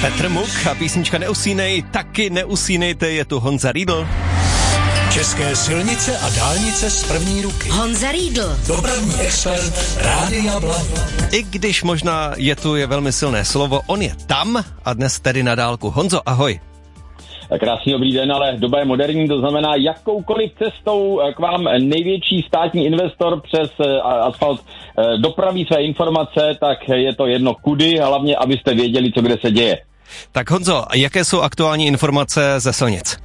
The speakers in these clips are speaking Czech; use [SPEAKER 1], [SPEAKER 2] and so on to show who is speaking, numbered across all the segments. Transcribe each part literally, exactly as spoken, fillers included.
[SPEAKER 1] Petr Muk a písnička Neusínej, taky neusínejte, je tu Honza Riedl.
[SPEAKER 2] České silnice a dálnice z první ruky.
[SPEAKER 3] Honza Riedl.
[SPEAKER 2] Dopravní expert Rádia Blaník.
[SPEAKER 1] I když možná je tu je velmi silné slovo, on je tam a dnes tedy na dálku. Honzo, ahoj.
[SPEAKER 4] Krásný dobrý den, ale doba je moderní, to znamená jakoukoliv cestou k vám největší státní investor přes asfalt dopraví své informace, tak je to jedno kudy, hlavně abyste věděli, co kde se děje.
[SPEAKER 1] Tak Honzo, jaké jsou aktuální informace ze silnic?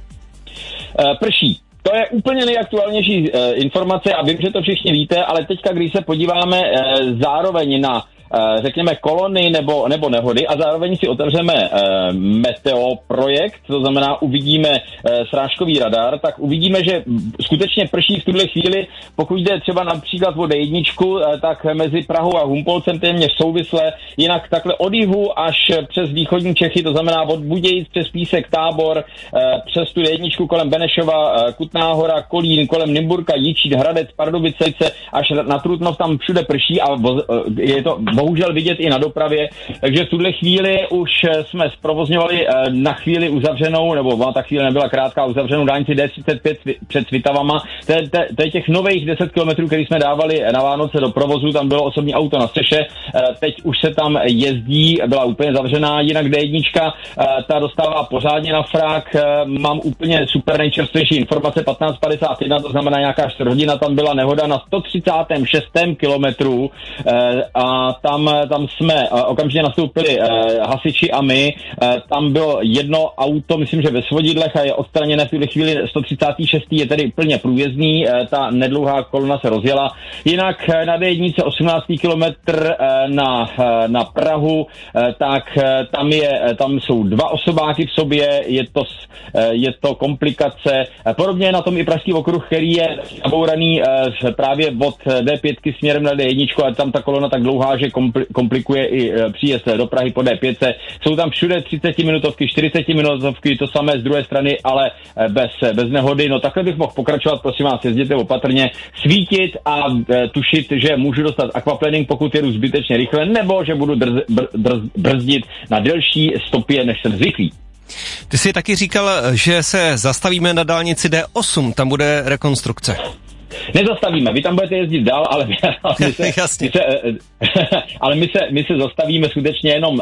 [SPEAKER 4] Prší. To je úplně nejaktuálnější e, informace a vím, že to všichni víte, ale teďka, když se podíváme e, zároveň na e, řekněme kolony nebo, nebo nehody a zároveň si otevřeme e, meteo projekt, to znamená uvidíme e, srážkový radar, tak uvidíme, že skutečně prší v tuhle chvíli, pokud jde třeba například o dé jedna, e, tak mezi Prahou a Humpolcem téměř souvisle, jinak takhle od jihu až přes východní Čechy, to znamená od Budějic přes Písek, Tábor, e, přes tu dé jedna kolem Benešova, e, Kutná Hora, Kolín, kolem Nymburka, Jičín, Hradec, Pardubice, až na Trutnov tam všude prší a voz, je to bohužel vidět i na dopravě, takže v tuhle chvíli už jsme zprovozňovali na chvíli uzavřenou, nebo ona ta chvíle nebyla krátká, uzavřenou dálnici dé třicet pět před Svitavama. To je, to je těch nových deset kilometrů, který jsme dávali na Vánoce do provozu, tam bylo osobní auto na střeše, teď už se tam jezdí, byla úplně zavřená, jinak dé jedna, ta dostává pořádně na frak, mám úplně super nejčerstvější informace, patnáct padesát jedna, to znamená nějaká čtvrt hodina, tam byla nehoda na sto třicátém šestém kilometru a tam, tam jsme okamžitě nastoupili hasiči a my, tam bylo jedno auto, myslím, že ve svodidlech a je odstraněné v tuhle chvíli sto třicátý šestý je tedy plně průjezdný, ta nedlouhá kolona se rozjela. Jinak na dé jedna osmnáctý kilometr na, na Prahu, tak tam, je, tam jsou dva osobáky v sobě, je to, je to komplikace. Podobně je na tom i pražský okruh, který je nabouraný právě od dé pět směrem na dé jedna a tam ta kolona tak dlouhá, že komplikuje i příjezd do Prahy po dé pět. Jsou tam všude třicetiminutovky, čtyřicetiminutovky, to samé z druhé strany, ale bez, bez nehody. No takhle bych mohl pokračovat, prosím vás, jezděte opatrně, svítit a tušit, že můžu dostat aquaplaning, pokud jedu zbytečně rychle, nebo že budu drz, br, drz, brzdit na delší stopě, než jsem zvyklý.
[SPEAKER 1] Ty jsi taky říkal, že se zastavíme na dálnici dé osm, tam bude rekonstrukce.
[SPEAKER 4] Nezastavíme, vy tam budete jezdit dál, ale, ale, my, se, my, se, ale my, se, my se zastavíme skutečně jenom